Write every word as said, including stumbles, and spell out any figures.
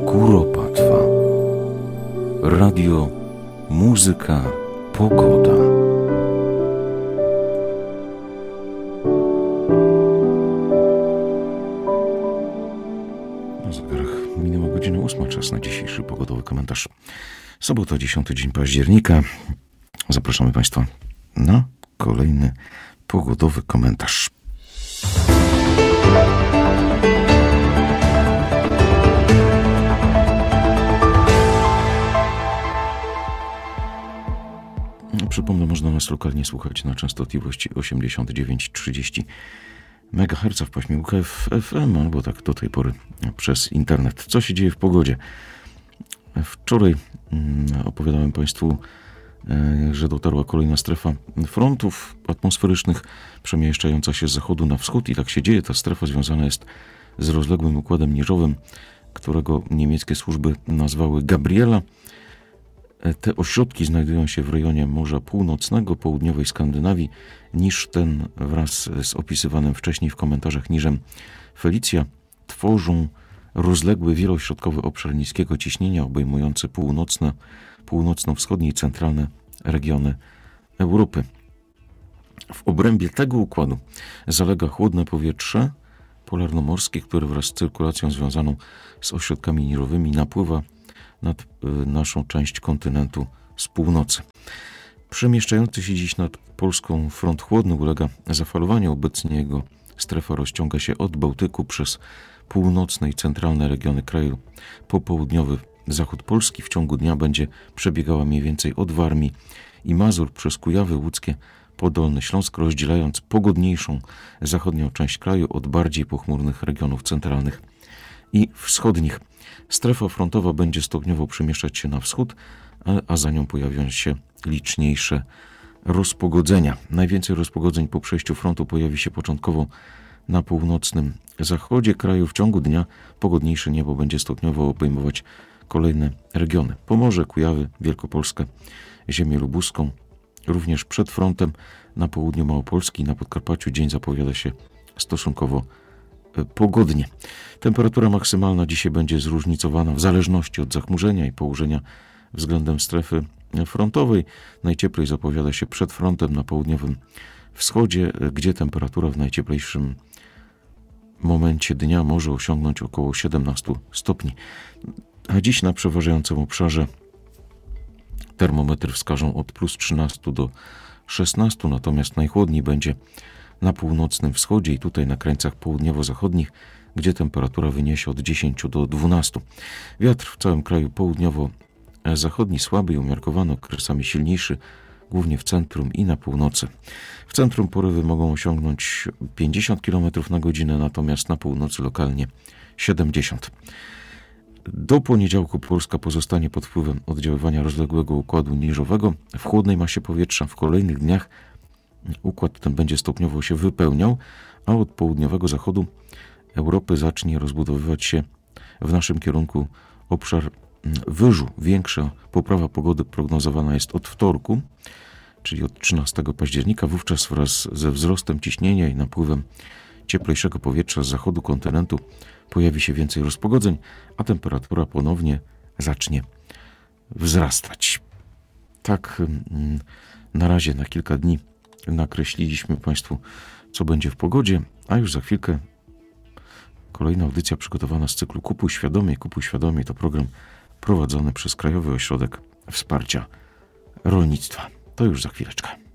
Kuropatwa. Radio, muzyka, pogoda. Na zegarach minęła godzina ósma, czas na dzisiejszy pogodowy komentarz. Sobota, dziesiąty dzień października. Zapraszamy Państwa na kolejny pogodowy komentarz. Przypomnę, można nas lokalnie słuchać na częstotliwości osiemdziesiąt dziewięć trzydzieści megaherców w paśmie U K F F M, albo tak do tej pory przez internet. Co się dzieje w pogodzie? Wczoraj opowiadałem Państwu, że dotarła kolejna strefa frontów atmosferycznych przemieszczająca się z zachodu na wschód i tak się dzieje. Ta strefa związana jest z rozległym układem niżowym, którego niemieckie służby nazwały Gabriela. Te ośrodki znajdują się w rejonie Morza Północnego, południowej Skandynawii. Niż ten wraz z opisywanym wcześniej w komentarzach niżem Felicja tworzą rozległy wielośrodkowy obszar niskiego ciśnienia obejmujący północne, północno-wschodnie i centralne regiony Europy. W obrębie tego układu zalega chłodne powietrze polarnomorskie, które wraz z cyrkulacją związaną z ośrodkami niżowymi napływa nad naszą część kontynentu z północy. Przemieszczający się dziś nad Polską front chłodny ulega zafalowaniu. Obecnie jego strefa rozciąga się od Bałtyku przez północne i centralne regiony kraju po południowy zachód Polski. W ciągu dnia będzie przebiegała mniej więcej od Warmii i Mazur przez Kujawy łódzkie po Dolny Śląsk, rozdzielając pogodniejszą zachodnią część kraju od bardziej pochmurnych regionów centralnych i wschodnich. Strefa frontowa będzie stopniowo przemieszczać się na wschód, a, a za nią pojawią się liczniejsze rozpogodzenia. Najwięcej rozpogodzeń po przejściu frontu pojawi się początkowo na północnym zachodzie kraju. W ciągu dnia pogodniejsze niebo będzie stopniowo obejmować kolejne regiony. Pomorze, Kujawy, Wielkopolskę, ziemię lubuską. Również przed frontem na południu Małopolski i na Podkarpaciu dzień zapowiada się stosunkowo pogodnie. Temperatura maksymalna dzisiaj będzie zróżnicowana w zależności od zachmurzenia i położenia względem strefy frontowej. Najcieplej zapowiada się przed frontem na południowym wschodzie, gdzie temperatura w najcieplejszym momencie dnia może osiągnąć około siedemnaście stopni. A dziś na przeważającym obszarze termometry wskażą od plus trzynaście do szesnastu, natomiast najchłodniej będzie na północnym wschodzie i tutaj na krańcach południowo-zachodnich, gdzie temperatura wyniesie od dziesięciu do dwunastu. Wiatr w całym kraju południowo-zachodni słaby i umiarkowany, okresami silniejszy, głównie w centrum i na północy. W centrum porywy mogą osiągnąć pięćdziesiąt kilometrów na godzinę, natomiast na północy lokalnie siedemdziesiąt. Do poniedziałku Polska pozostanie pod wpływem oddziaływania rozległego układu niżowego w chłodnej masie powietrza. W kolejnych dniach układ ten będzie stopniowo się wypełniał, a od południowego zachodu Europy zacznie rozbudowywać się w naszym kierunku obszar wyżu. Większa poprawa pogody prognozowana jest od wtorku, czyli od trzynastego października. Wówczas wraz ze wzrostem ciśnienia i napływem cieplejszego powietrza z zachodu kontynentu pojawi się więcej rozpogodzeń, a temperatura ponownie zacznie wzrastać. Tak na razie na kilka dni nakreśliliśmy Państwu, co będzie w pogodzie, a już za chwilkę kolejna audycja przygotowana z cyklu Kupuj Świadomie. Kupuj Świadomie to program prowadzony przez Krajowy Ośrodek Wsparcia Rolnictwa. To już za chwileczkę.